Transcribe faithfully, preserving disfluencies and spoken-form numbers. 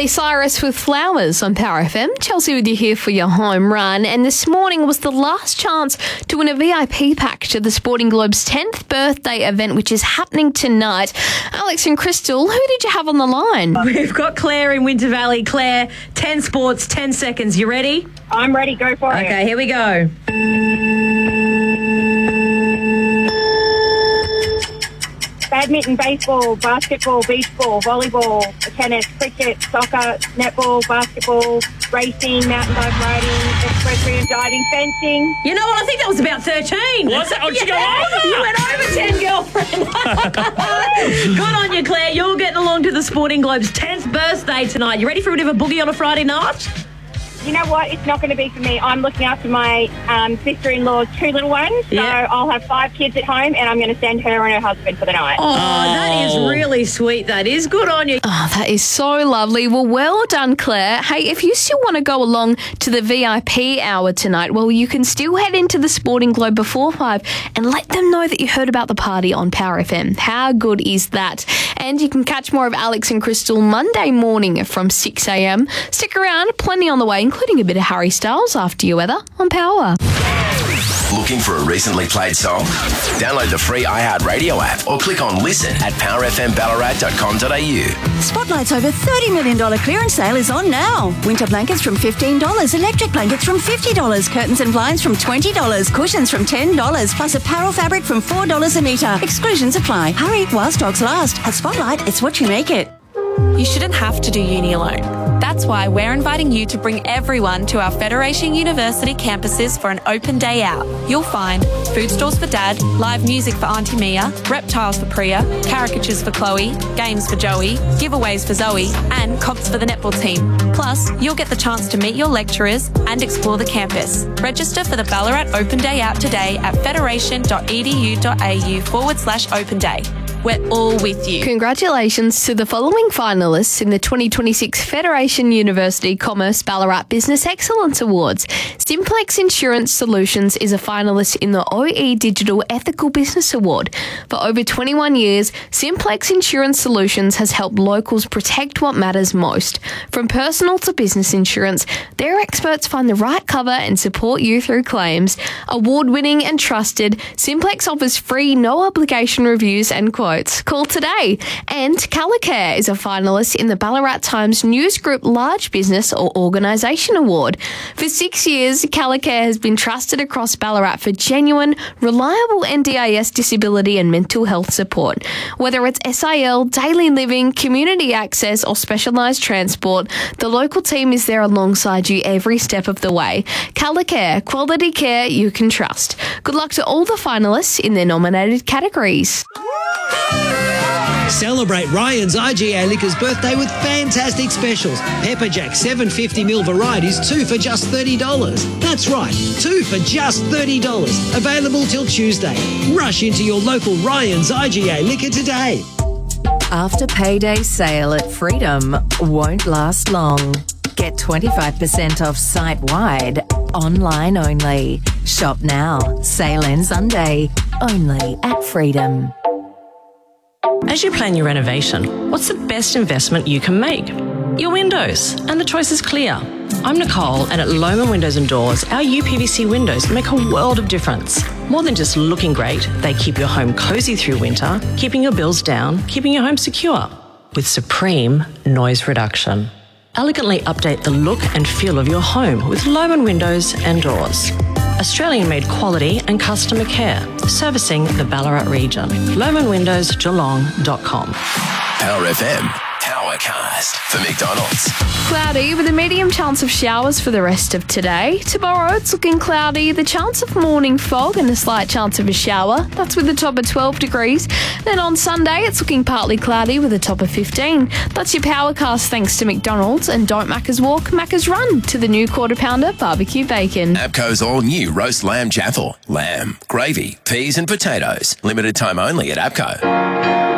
Miley Cyrus with Flowers on Power F M. Chelsea with you here for your home run. And this morning was the last chance to win a V I P pack to the Sporting Globe's tenth birthday event, which is happening tonight. Alex and Crystal, who did you have on the line? We've got Claire in Winter Valley. Claire, ten sports, ten seconds. You ready? I'm ready. Go for it. Okay, here we go. Badminton, baseball, basketball, beach ball, volleyball, tennis, cricket, soccer, netball, basketball, racing, mountain bike riding, express diving, fencing. You know what? I think that was about thirteen. Was it? Oh, did you go Yeah, over? you went over ten, girlfriend. Good on you, Claire. You're getting along to the Sporting Globe's tenth birthday tonight. You ready for a bit of a boogie on a Friday night? You know what? It's not going to be for me. I'm looking after my um, sister-in-law's two little ones, so Yeah. I'll have five kids at home, and I'm going to send her and her husband for the night. Oh, that is really sweet. That is good on you. Oh, that is so lovely. Well, well done, Claire. Hey, if you still want to go along to the V I P hour tonight, well, you can still head into the Sporting Globe before five and let them know that you heard about the party on Power F M. How good is that? And you can catch more of Alex and Crystal Monday morning from six a.m. Stick around, plenty on the way, including a bit of Harry Styles after your weather on Power. Looking for a recently played song? Download the free iHeartRadio app or click on listen at power f m ballarat dot com dot a u. Spotlight's over thirty million dollars clearance sale is on now. Winter blankets from fifteen dollars, electric blankets from fifty dollars, curtains and blinds from twenty dollars, cushions from ten dollars, plus apparel fabric from four dollars a metre. Exclusions apply. Hurry while stocks last. At Spotlight, it's what you make it. You shouldn't have to do uni alone. That's why we're inviting you to bring everyone to our Federation University campuses for an open day out. You'll find food stalls for Dad, live music for Auntie Mia, reptiles for Priya, caricatures for Chloe, games for Joey, giveaways for Zoe, and comps for the netball team. Plus, you'll get the chance to meet your lecturers and explore the campus. Register for the Ballarat Open Day out today at federation dot e d u dot a u forward slash open day. We're all with you. Congratulations to the following finalists in the twenty twenty-six Federation University Commerce Ballarat Business Excellence Awards. Simplex Insurance Solutions is a finalist in the O E Digital Ethical Business Award. For over twenty-one years, Simplex Insurance Solutions has helped locals protect what matters most. From personal to business insurance, their experts find the right cover and support you through claims. Award-winning and trusted, Simplex offers free, no-obligation reviews and quotes. Call today. And Calicare is a finalist in the Ballarat Times News Group Large Business or Organisation Award. For six years, Calicare has been trusted across Ballarat for genuine, reliable N D I S disability and mental health support. Whether it's S I L, daily living, community access or specialised transport, the local team is there alongside you every step of the way. Calicare, quality care you can trust. Good luck to all the finalists in their nominated categories. Celebrate Ryan's I G A Liquors birthday with fantastic specials. Pepper Jack seven hundred fifty milliliter varieties, two for just thirty dollars. That's right, two for just thirty dollars. Available till Tuesday. Rush into your local Ryan's I G A Liquor today. After payday sale at Freedom won't last long. Get twenty-five percent off site-wide, online only. Shop now. Sale ends Sunday. Only at Freedom. As you plan your renovation, what's the best investment you can make? Your windows, and the choice is clear. I'm Nicole, and at Lohmann Windows and Doors, our U P V C windows make a world of difference. More than just looking great, they keep your home cosy through winter, keeping your bills down, keeping your home secure. With supreme noise reduction. Elegantly update the look and feel of your home with Lohmann Windows and Doors. Australian-made quality and customer care, servicing the Ballarat region. lohmann windows geelong dot com. Power F M, Powercast for McDonald's. Cloudy with a medium chance of showers for the rest of today. Tomorrow it's looking cloudy, the chance of morning fog and a slight chance of a shower. That's with a top of twelve degrees. Then on Sunday it's looking partly cloudy with a top of fifteen. That's your Powercast thanks to McDonald's, and don't Macca's walk, Macca's run to the new quarter pounder barbecue bacon. Abco's all new roast lamb jaffle. Lamb, gravy, peas and potatoes. Limited time only at Abco.